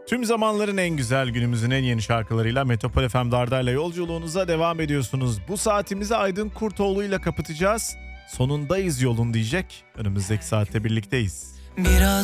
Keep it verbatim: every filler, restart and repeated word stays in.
Tüm zamanların en güzel, günümüzün en yeni şarkılarıyla Metropol F M Darda'yla yolculuğunuza devam ediyorsunuz. Bu saatimizi Aydın Kurtoğlu ile kapatacağız. Sonundayız yolun diyecek. Önümüzdeki saatte birlikteyiz. Biraz